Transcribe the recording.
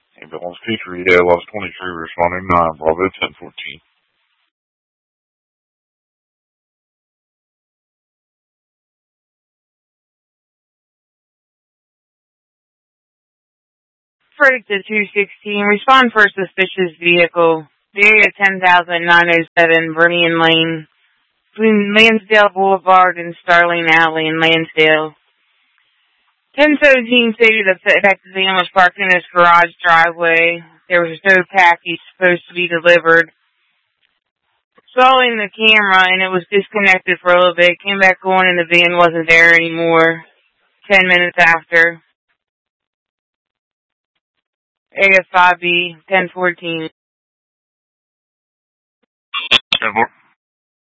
Ambulance P3, they lost 23, responding 9, Bravo 1014. Verdict to 216. Respond for a suspicious vehicle. The area 10,907 Vernian Lane. Between Lansdale Boulevard and Starling Alley in Lansdale. 1017 stated the suspected van was parked in his garage driveway. There was no package supposed to be delivered. Following the camera, and it was disconnected for a little bit. Came back on, and the van wasn't there anymore. 10 minutes after. AF5B 1014.